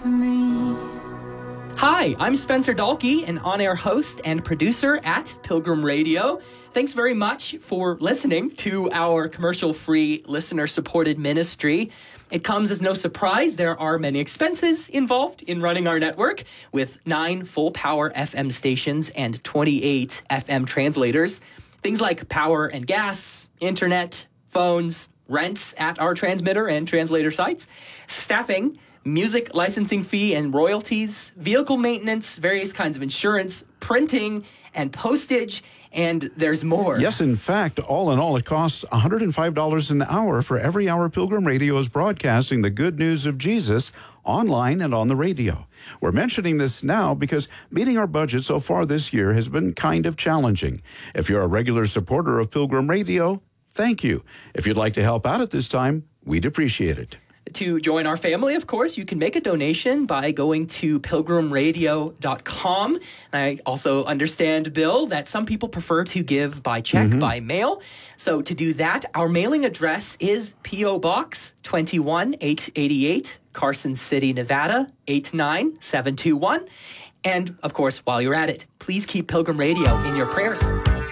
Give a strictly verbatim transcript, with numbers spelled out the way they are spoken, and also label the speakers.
Speaker 1: for me.
Speaker 2: Hi, I'm Spencer Dalkey, an on-air host and producer at Pilgrim Radio. Thanks very much for listening to our commercial-free, listener-supported ministry. It comes as no surprise there are many expenses involved in running our network, with nine full-power F M stations and twenty-eight F M translators. Things like power and gas, internet, phones, rents at our transmitter and translator sites, staffing, music licensing fee and royalties, vehicle maintenance, various kinds of insurance, printing, and postage, and there's more.
Speaker 3: Yes, in fact, all in all, it costs one hundred five dollars an hour for every hour Pilgrim Radio is broadcasting the good news of Jesus online and on the radio. We're mentioning this now because meeting our budget so far this year has been kind of challenging. If you're a regular supporter of Pilgrim Radio, thank you. If you'd like to help out at this time, we'd appreciate it.
Speaker 2: To join our family, of course, you can make a donation by going to pilgrim radio dot com. I also understand, Bill, that some people prefer to give by check, mm-hmm. by mail. So to do that, our mailing address is P O. Box twenty-one eight eighty-eight, Carson City, Nevada, eight nine seven two one. And, of course, while you're at it, please keep Pilgrim Radio in your prayers.